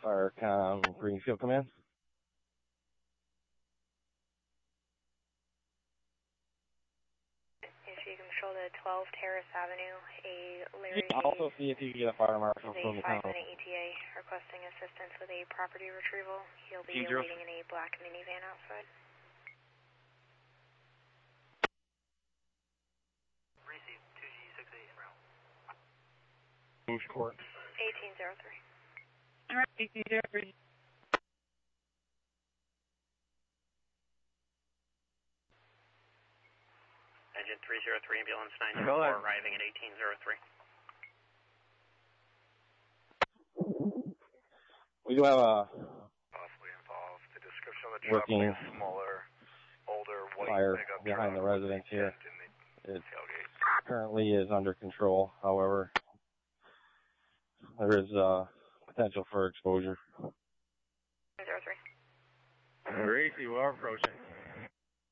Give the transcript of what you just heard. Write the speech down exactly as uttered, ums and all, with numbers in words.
Firecom Greenfield Command. If you can control the twelve Terrace Avenue, a Larry Yeah, also see if you can get a fire marshal from the town. town. A five-minute E T A requesting assistance with a property retrieval. He'll be Zero. waiting in a black minivan outside. Receive two G six eight en route. Moose Court. eighteen oh three. All right, eighteen oh three. Engine three oh three, ambulance nine oh four, arriving at eighteen oh three. We do have a Possibly involved. The description of the truck working was smaller, older, white fire pickup behind the truck residence with a here. dent in the It tailgate. currently is under control. However, there is uh, potential for exposure. oh three. Gracie, we are approaching.